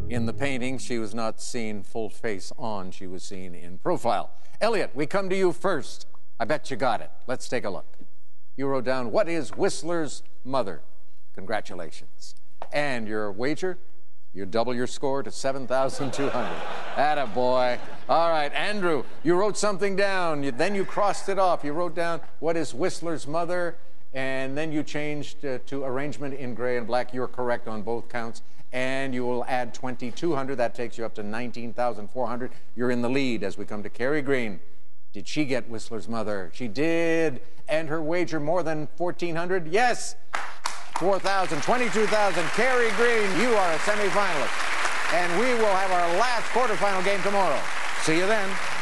In the painting, she was not seen full face on. She was seen in profile. Elliot, we come to you first. I bet you got it. Let's take a look. You wrote down, what is Whistler's mother? Congratulations. And your wager? You double your score to 7,200. Attaboy. All right, Andrew, you wrote something down. Then you crossed it off. You wrote down, what is Whistler's mother? And then you changed to arrangement in gray and black. You're correct on both counts. And you will add 2,200. That takes you up to 19,400. You're in the lead as we come to Carrie Green. Did she get Whistler's mother? She did. And her wager more than 1,400? Yes. 4,000, 22,000. Carrie Green, you are a semifinalist. And we will have our last quarterfinal game tomorrow. See you then.